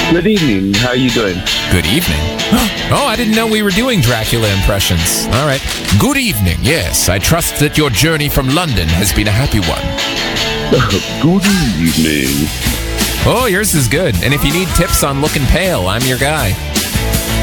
Good evening. How are you doing? Good evening. Oh, I didn't know we were doing Dracula impressions. All right. Good evening. Yes, I trust that your journey from London has been a happy one. Good evening. Oh, yours is good. And if you need tips on looking pale, I'm your guy.